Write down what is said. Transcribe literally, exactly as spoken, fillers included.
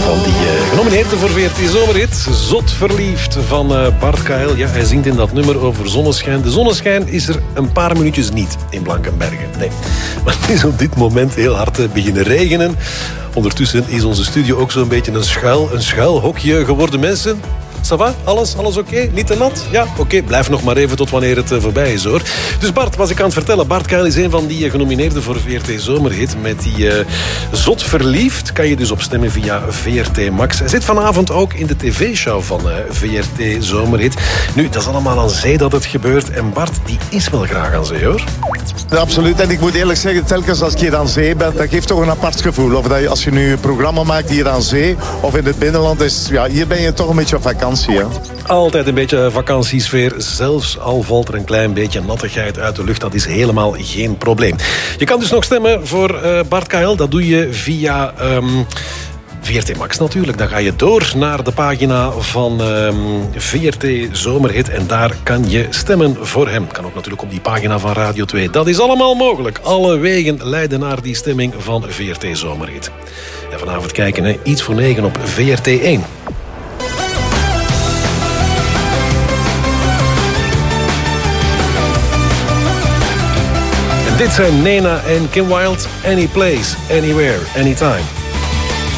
van die uh, genomineerde voor V R T Zomerhit. Zot verliefd van uh, Bart K L. Ja, hij zingt in dat nummer over zonneschijn. De zonneschijn is er een paar minuutjes niet in Blankenberge. Nee, maar het is op dit moment heel hard uh, beginnen regenen. Ondertussen is onze studio ook zo'n beetje een schuil, een schuilhokje geworden. Mensen, ça va? Alles, alles oké? Okay? Niet te nat? Ja, oké. Okay. Blijf nog maar even tot wanneer het uh, voorbij is, hoor. Dus Bart, was ik aan het vertellen. Bart K L is een van die uh, genomineerden voor V R T Zomerhit. Met die uh, Zot verliefd kan je dus op stemmen via V R T Max. Hij zit vanavond ook in de tv-show van uh, V R T Zomerhit. Nu, dat is allemaal aan zee dat het gebeurt. En Bart, die is wel graag aan zee, hoor. Ja, absoluut. En ik moet eerlijk zeggen, telkens als ik hier aan zee ben, dat geeft toch een apart gevoel. Of dat je, als je nu een programma maakt hier aan zee of in het binnenland, is, ja, hier ben je toch een beetje op vakantie. Hè? Altijd een beetje vakantiesfeer. Zelfs al valt er een klein beetje nattigheid uit de lucht. Dat is helemaal geen probleem. Je kan dus nog stemmen voor uh, Bart K L. Dat doe je via Um V R T Max natuurlijk. Dan ga je door naar de pagina van um, V R T Zomerhit. En daar kan je stemmen voor hem. Kan ook natuurlijk op die pagina van Radio twee. Dat is allemaal mogelijk. Alle wegen leiden naar die stemming van V R T Zomerhit. En vanavond kijken, hè, iets voor negen op V R T één. En dit zijn Nena en Kim Wilde. Any place, anywhere, anytime.